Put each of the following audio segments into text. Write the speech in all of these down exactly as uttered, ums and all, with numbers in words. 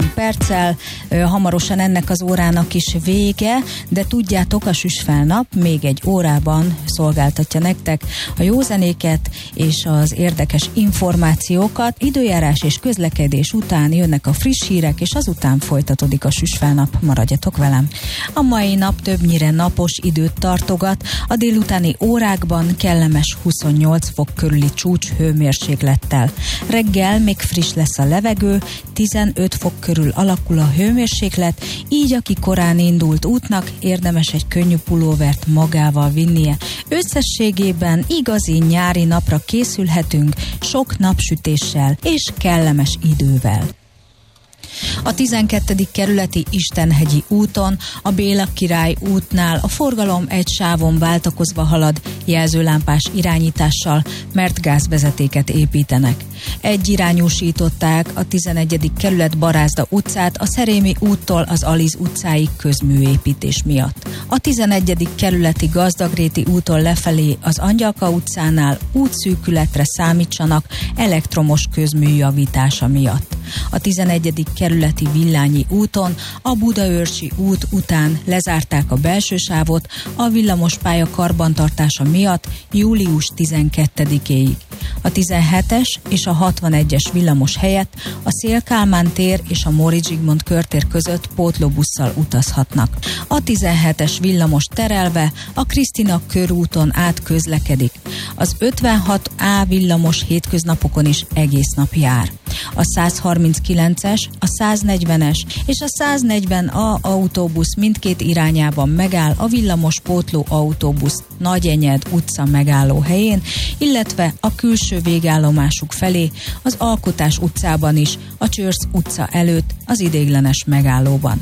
három perccel, hamarosan ennek az órának is vége, de tudjátok, a Süsfelnap még egy órában szolgáltatja nektek a jó zenéket és az érdekes információkat. Időjárás és közlekedés után jönnek a friss hírek, és azután folytatódik a Süsfelnap. Maradjatok velem! A mai nap többnyire napos időt tartogat, a délutáni órákban kellemes huszonnyolc fok körüli csúcs hőmérséklettel. Reggel még friss lesz a levegő, tizenöt fok körül alakul a hőmérséklet, így aki korán indult útnak érdemes egy könnyű pulóvert magával vinnie. Összességében igazi nyári napra készülhetünk, sok napsütéssel és kellemes idővel. A tizenkettedik kerületi Istenhegyi úton, a Béla Király útnál a forgalom egy sávon váltakozva halad jelzőlámpás irányítással, mert gázvezetéket építenek. Egyirányúsították a tizenegyedik kerület Barázda utcát a Szerémi úttól az Aliz utcáig közműépítés miatt. A tizenegyedik kerületi Gazdagréti úton lefelé az Angyalka utcánál útszűkületre számítsanak elektromos közmű javítása miatt. A tizenegyedik kerületi Villányi úton a Budaörsi út után lezárták a belső sávot a villamospálya karbantartása miatt július tizenkettedikéig. A tizenhetes és a hatvanegyes villamos helyett a Széll-Kálmán tér és a Móricz Zsigmond körtér között pótlóbusszal utazhatnak. A tizenhetes villamos terelve a Krisztina körúton át közlekedik. Az ötvenhat á villamos hétköznapokon is egész nap jár. A százharminckilences, a száznegyvenes és a száznegyven á autóbusz mindkét irányában megáll a villamos pótló autóbusz Nagyenyed utca megálló helyén, illetve a külső végállomásuk felé az Alkotás utcában is, a Csörsz utca előtt az ideiglenes megállóban.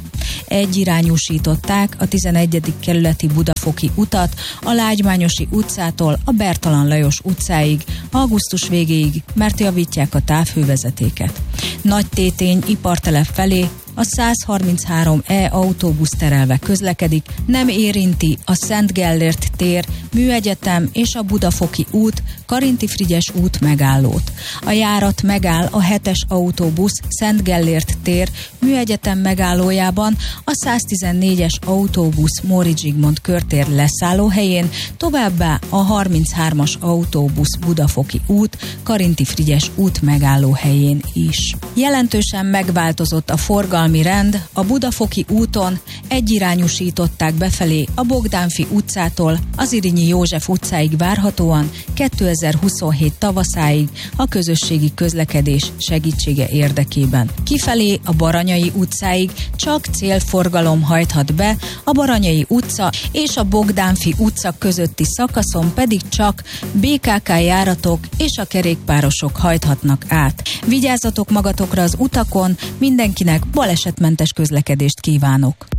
Egyirányúsították a tizenegyedik kerületi Budafoki utat a Lágymányosi utcától a Bertalan Lajos utcáig, augusztus végéig, mert javítják a távhővezetéket. Nagytétény ipartelep felé a százharminchárom á autóbusz terelve közlekedik, nem érinti a Szent Gellért tér, Műegyetem és a Budafoki út, Karinti Frigyes út megállót. A járat megáll a hetes autóbusz Szent Gellért tér, Műegyetem megállójában, a száztizennégyes autóbusz Móricz Zsigmond körtér leszállóhelyén, továbbá a harminchármas autóbusz Budafoki út, Karinti Frigyes út megállóhelyén is. Jelentősen megváltozott a forgalmi rend, a Budafoki úton egyirányúsították befelé a Bogdánfi utcától az Irinyi József utcáig várhatóan kétezer-huszonhét tavaszáig a közösségi közlekedés segítsége érdekében. Kifelé a Baranyai utcáig csak célforgalom hajthat be, a Baranyai utca és a Bogdánfi utca közötti szakaszon pedig csak bé ká ká járatok és a kerékpárosok hajthatnak át. Vigyázzatok magatokra az utakon, mindenkinek balesetmentes közlekedést kívánok!